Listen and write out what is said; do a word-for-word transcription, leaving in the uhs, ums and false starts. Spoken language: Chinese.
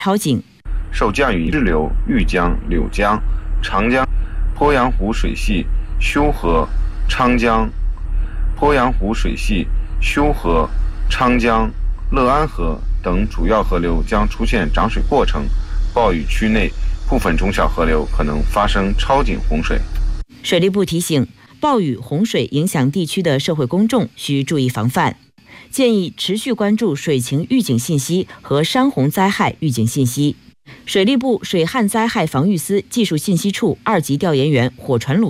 超警。 受降雨支流豫江、柳江、长江、鄱阳湖水系修河、昌江、鄱阳湖水系修河、昌江、乐安河等主要河流将出现涨水过程，暴雨区内部分中小河流可能发生超警洪水。 水利部提醒，暴雨洪水影响地区的社会公众需注意防范，建议持续关注水情预警信息和山洪灾害预警信息。水利部水旱灾害防御司技术信息处二级调研员火传鲁